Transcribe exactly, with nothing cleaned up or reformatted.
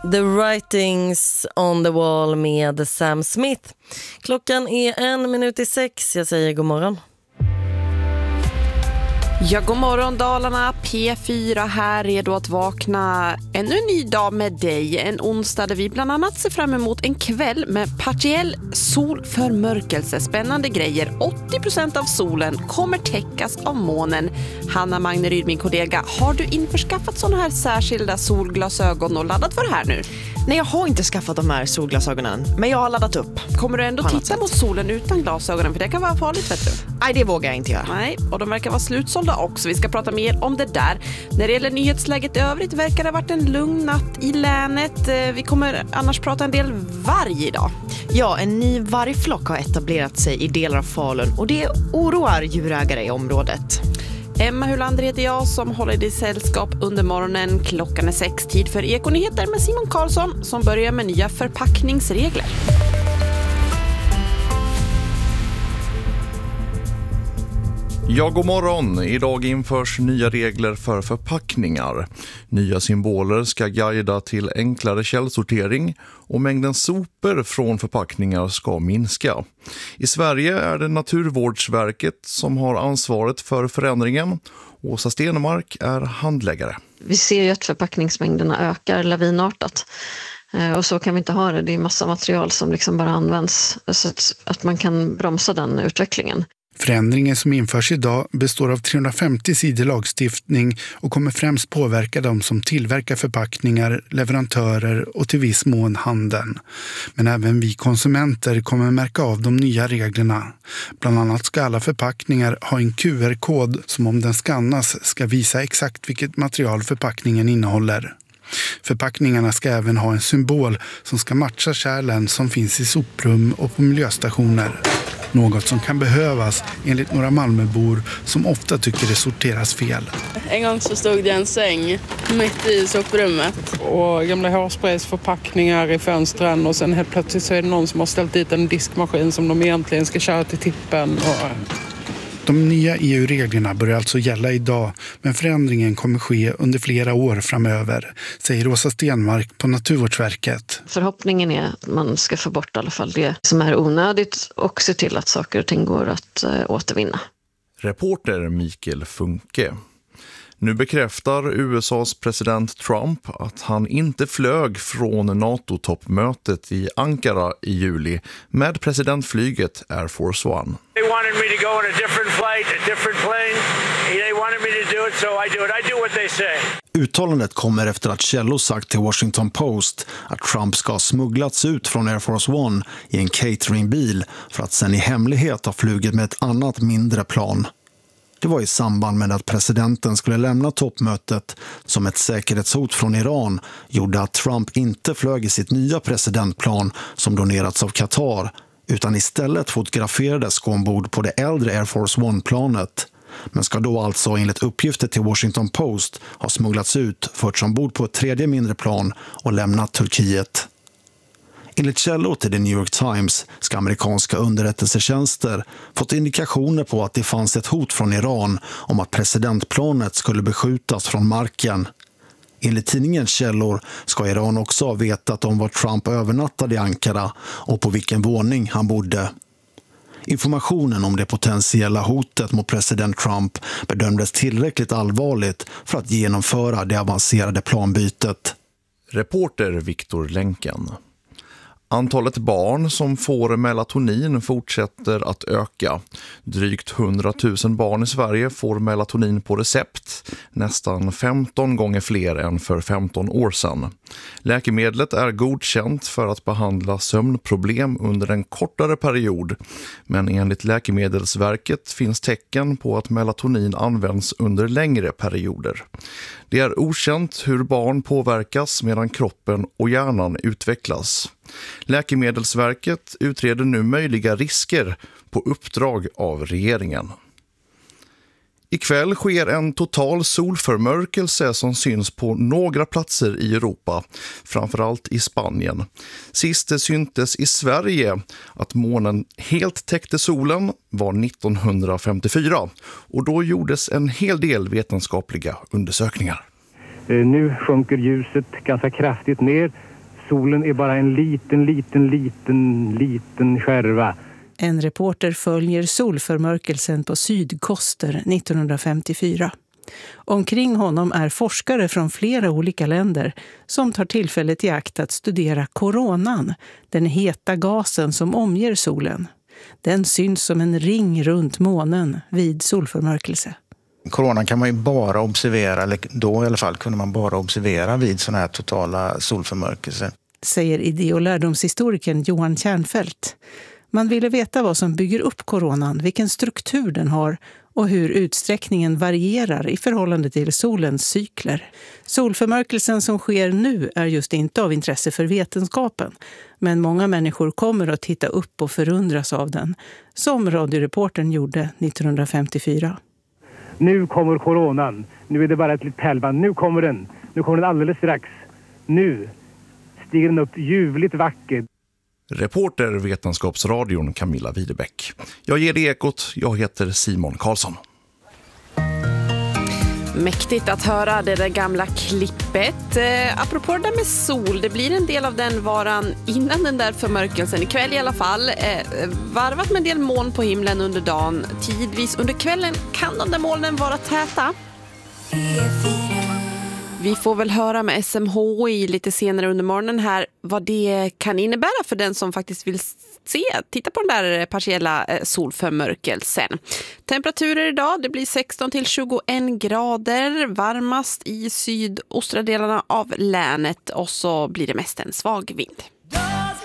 The Writings on the Wall med Sam Smith. Klockan är en minut i sex. Jag säger god morgon. Ja, god morgon Dalarna, P fyra här, redo att vakna ännu en ny dag med dig. En onsdag där vi bland annat ser fram emot en kväll med partiell solförmörkelse. Spännande grejer, åttio procent av solen kommer täckas av månen. Hanna Magneryd, min kollega, har du införskaffat sådana här särskilda solglasögon och laddat för det här nu? Nej, jag har inte skaffat de här solglasögonen, men jag har laddat upp. Kommer du ändå titta mot solen utan glasögonen? För det kan vara farligt, vet du. Nej, det vågar jag inte göra. Nej, och de verkar vara slutsålda också. Vi ska prata mer om det där. När det gäller nyhetsläget i övrigt verkar det ha varit en lugn natt i länet. Vi kommer annars prata en del varg idag. Ja, en ny vargflock har etablerat sig i delar av Falun och det oroar djurägare i området. Emma Hulander heter jag som håller dig sällskap under morgonen. Klockan är sex, tid för Ekonyheter med Simon Karlsson som börjar med nya förpackningsregler. Ja, god morgon. Idag införs nya regler för förpackningar. Nya symboler ska guida till enklare källsortering och mängden sopor från förpackningar ska minska. I Sverige är det Naturvårdsverket som har ansvaret för förändringen. Åsa Stenmark är handläggare. Vi ser ju att förpackningsmängderna ökar lavinartat. Och så kan vi inte ha det. Det är massa material som liksom bara används så att man kan bromsa den utvecklingen. Förändringen som införs idag består av trehundrafemtio sidor lagstiftning och kommer främst påverka de som tillverkar förpackningar, leverantörer och till viss mån handeln. Men även vi konsumenter kommer märka av de nya reglerna. Bland annat ska alla förpackningar ha en Q R-kod som om den skannas ska visa exakt vilket material förpackningen innehåller. Förpackningarna ska även ha en symbol som ska matcha kärlen som finns i soprum och på miljöstationer. Något som kan behövas enligt några Malmöbor som ofta tycker det sorteras fel. En gång så stod det en säng mitt i soprummet. Och gamla hårspraysförpackningar i fönstren och sen helt plötsligt så är det någon som har ställt dit en diskmaskin som de egentligen ska köra till tippen. Och... De nya E U-reglerna börjar alltså gälla idag, men förändringen kommer ske under flera år framöver, säger Åsa Stenmark på Naturvårdsverket. Förhoppningen är att man ska få bort i alla fall det som är onödigt och se till att saker och ting går att äh, återvinna. Reporter Mikael Funke. Nu bekräftar U S A:s president Trump att han inte flög från NATO-toppmötet i Ankara i juli med presidentflyget Air Force One. They wanted me to go on a different flight, a different plane. They wanted me to do it, so I do it. I do what they say. Uttalandet kommer efter att källor sagt till Washington Post att Trump ska ha smugglats ut från Air Force One i en cateringbil för att sen i hemlighet ha flugit med ett annat mindre plan. Det var i samband med att presidenten skulle lämna toppmötet som ett säkerhetshot från Iran gjorde att Trump inte flög i sitt nya presidentplan som donerats av Qatar utan istället fotograferades gå ombord på det äldre Air Force One-planet. Men ska då alltså enligt uppgifter till Washington Post ha smugglats ut, förts ombord på ett tredje mindre plan och lämnat Turkiet. Enligt källor till The New York Times ska amerikanska underrättelsetjänster fått indikationer på att det fanns ett hot från Iran om att presidentplanet skulle beskjutas från marken. Enligt tidningens källor ska Iran också ha vetat om var Trump övernattade i Ankara och på vilken våning han bodde. Informationen om det potentiella hotet mot president Trump bedömdes tillräckligt allvarligt för att genomföra det avancerade planbytet. Reporter Viktor Länken. Antalet barn som får melatonin fortsätter att öka. Drygt hundratusen barn i Sverige får melatonin på recept, nästan femton gånger fler än för femton år sedan. Läkemedlet är godkänt för att behandla sömnproblem under en kortare period, men enligt Läkemedelsverket finns tecken på att melatonin används under längre perioder. Det är okänt hur barn påverkas medan kroppen och hjärnan utvecklas. Läkemedelsverket utreder nu möjliga risker på uppdrag av regeringen. Ikväll sker en total solförmörkelse som syns på några platser i Europa, framförallt i Spanien. Sist det syntes i Sverige att månen helt täckte solen var nittonhundrafemtiofyra och då gjordes en hel del vetenskapliga undersökningar. Nu sjunker ljuset ganska kraftigt ner solen är bara en liten, liten, liten, liten skärva. En reporter följer solförmörkelsen på Sydkoster nittonhundrafemtiofyra. Omkring honom är forskare från flera olika länder som tar tillfället i akt att studera koronan, den heta gasen som omger solen. Den syns som en ring runt månen vid solförmörkelse. Coronan kan man ju bara observera, eller då i alla fall kunde man bara observera vid sådana här totala solförmörkelser. Säger idé- och lärdomshistorikern Johan Kärnfält. Man ville veta vad som bygger upp koronan, vilken struktur den har och hur utsträckningen varierar i förhållande till solens cykler. Solförmörkelsen som sker nu är just inte av intresse för vetenskapen, men många människor kommer att titta upp och förundras av den, som radioreportern gjorde nittonhundrafemtiofyra. Nu kommer coronan. Nu är det bara ett litet pärlband. Nu kommer den. Nu kommer den alldeles strax. Nu stiger den upp ljuvligt vackert. Reporter Vetenskapsradion Camilla Widebäck. Jag ger det ekot. Jag heter Simon Karlsson. Mäktigt att höra det där gamla klippet. Eh, apropå det där med sol, det blir en del av den varan innan den där förmörkelsen, ikväll i alla fall. Eh, varvat med en del moln på himlen under dagen. Tidvis under kvällen kan de där molnen vara täta. Vi får väl höra med S M H I lite senare under morgonen här vad det kan innebära för den som faktiskt vill se, titta på den där partiella solförmörkelsen. Temperaturer idag, det blir sexton till tjugoen grader, varmast i sydostra delarna av länet och så blir det mest en svag vind.